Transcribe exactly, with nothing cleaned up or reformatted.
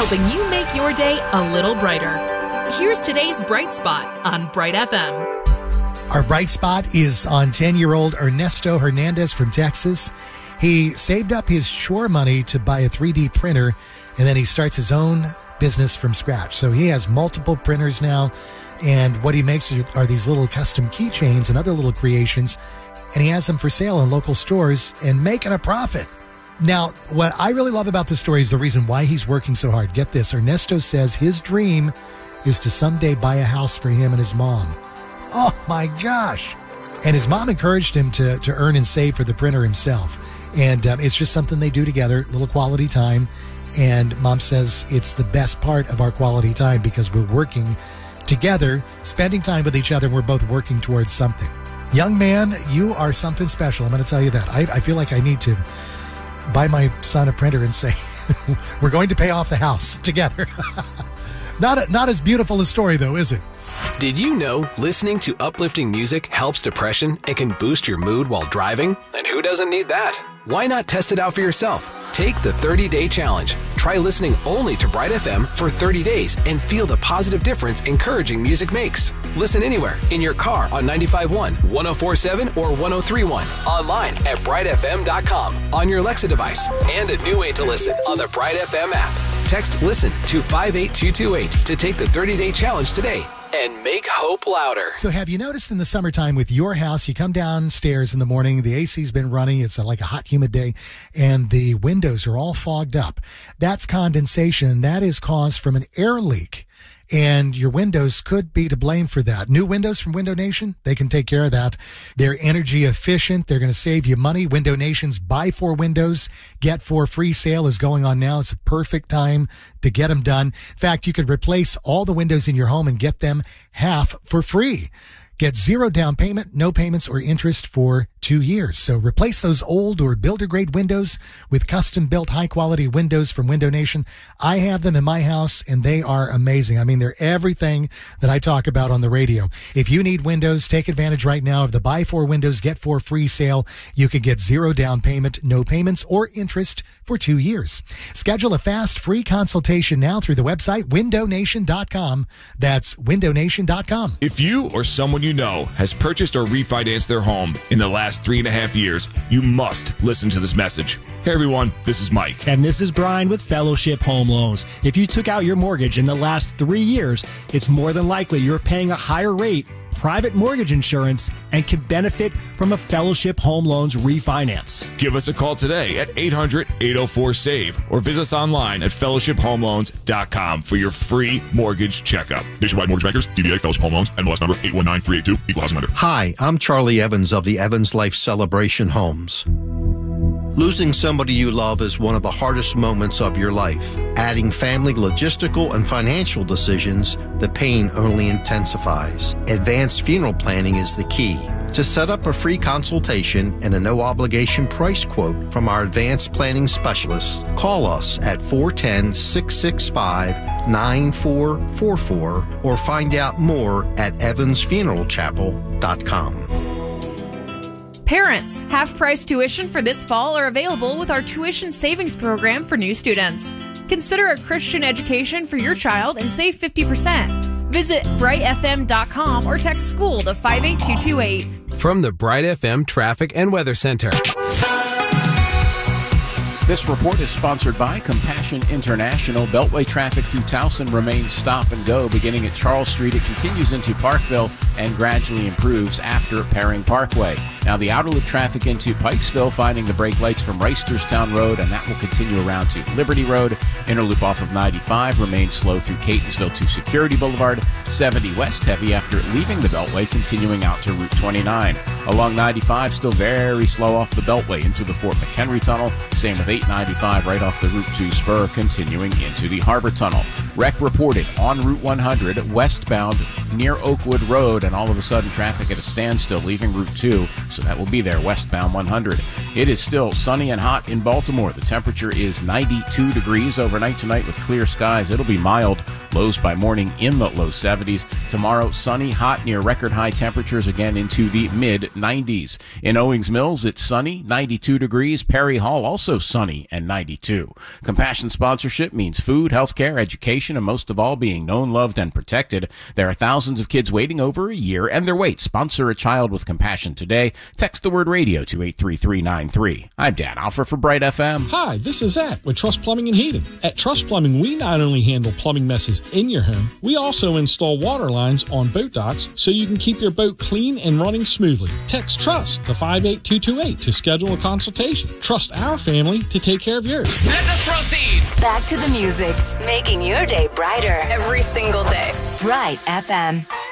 helping you make your day a little brighter. Here's today's Bright Spot on Bright F M. Our bright spot is on ten-year-old Ernesto Hernandez from Texas. He saved up his chore money to buy a three D printer, and then he starts his own business from scratch. So he has multiple printers now, and what he makes are these little custom keychains and other little creations, and he has them for sale in local stores and making a profit. Now, what I really love about this story is the reason why he's working so hard. Get this, Ernesto says his dream is to someday buy a house for him and his mom. Oh my gosh. And his mom encouraged him to, to earn and save for the printer himself. And um, it's just something they do together, little quality time. And mom says it's the best part of our quality time because we're working together, spending time with each other, and we're both working towards something. Young man, you are something special. I'm going to tell you that. I, I feel like I need to buy my son a printer and say, we're going to pay off the house together. Not a, not as beautiful a story, though, is it? Did you know listening to uplifting music helps depression and can boost your mood while driving? And who doesn't need that? Why not test it out for yourself? Take the thirty-day challenge. Try listening only to Bright F M for thirty days and feel the positive difference encouraging music makes. Listen anywhere, in your car on ninety-five point one, one oh four point seven, or one oh three point one. Online at bright f m dot com, on your Alexa device, and a new way to listen on the Bright F M app. Text LISTEN to five eight two two eight to take the thirty-day challenge today and make hope louder. So have you noticed in the summertime with your house, you come downstairs in the morning, the A C's been running, it's like a hot, humid day, and the windows are all fogged up. That's condensation. That is caused from an air leak. And your windows could be to blame for that. New windows from Window Nation, they can take care of that. They're energy efficient. They're going to save you money. Window Nation's Buy Four Windows, Get Four Free sale is going on now. It's a perfect time to get them done. In fact, you could replace all the windows in your home and get them half for free. Get zero down payment, no payments or interest for two years. So replace those old or builder-grade windows with custom-built high-quality windows from Window Nation. I have them in my house, and they are amazing. I mean, they're everything that I talk about on the radio. If you need windows, take advantage right now of the Buy Four Windows, Get Four Free sale. You can get zero down payment, no payments or interest for two years. Schedule a fast, free consultation now through the website window nation dot com. That's window nation dot com. If you or someone you know has purchased or refinanced their home in the last three and a half years, you must listen to this message. Hey everyone, this is Mike. And this is Brian with Fellowship Home Loans. If you took out your mortgage in the last three years, it's more than likely you're paying a higher rate, private mortgage insurance, and can benefit from a Fellowship Home Loans refinance. Give us a call today at eight hundred, eight oh four, SAVE or visit us online at fellowship home loans dot com for your free mortgage checkup. Nationwide Mortgage Bankers, D B A Fellowship Home Loans, N M L S number eight one nine three eight two, Equal Housing Lender. Hi, I'm Charlie Evans of the Evans Life Celebration Homes. Losing somebody you love is one of the hardest moments of your life. Adding family logistical and financial decisions, the pain only intensifies. Advanced funeral planning is the key. To set up a free consultation and a no-obligation price quote from our advanced planning specialist, call us at four one zero, six six five, nine four four four or find out more at evans funeral chapel dot com. Parents, half-price tuition for this fall are available with our tuition savings program for new students. Consider a Christian education for your child and save fifty percent. Visit bright f m dot com or text SCHOOL to five eight two two eight. From the Bright F M Traffic and Weather Center. This report is sponsored by Compassion International. Beltway traffic through Towson remains stop and go. Beginning at Charles Street, it continues into Parkville and gradually improves after Perring Parkway. Now the outer loop traffic into Pikesville finding the brake lights from Reisterstown Road, and that will continue around to Liberty Road. Inner loop off of ninety-five remains slow through Catonsville to Security Boulevard. seventy west heavy after leaving the Beltway, continuing out to Route twenty-nine. Along ninety-five, still very slow off the Beltway into the Fort McHenry Tunnel. Same with eight ninety-five right off the Route two spur, continuing into the Harbor Tunnel. Wreck reported on Route one hundred westbound near Oakwood Road, and all of a sudden traffic at a standstill leaving Route two, so that will be there westbound one hundred. It is still sunny and hot in Baltimore. The temperature is ninety-two degrees overnight tonight with clear skies. It'll be mild. Lows by morning in the low seventies. Tomorrow, sunny, hot, near record high temperatures again into the mid nineties. In Owings Mills, it's sunny, ninety-two degrees. Perry Hall, also sunny and ninety-two. Compassion sponsorship means food, healthcare, education, and most of all, being known, loved, and protected. There are thousands of kids waiting over a year, and their wait. Sponsor a child with compassion today. Text the word radio to eight three three nine three. I'm Dan Alfer for Bright F M. Hi, this is Zach with Trust Plumbing and Heating. At Trust Plumbing, we not only handle plumbing messes in your home, we also install water lines on boat docks so you can keep your boat clean and running smoothly. Text TRUST to five eight two two eight to schedule a consultation. Trust our family to take care of yours. Let us proceed. Back to the music, making your day brighter every single day. Bright F M.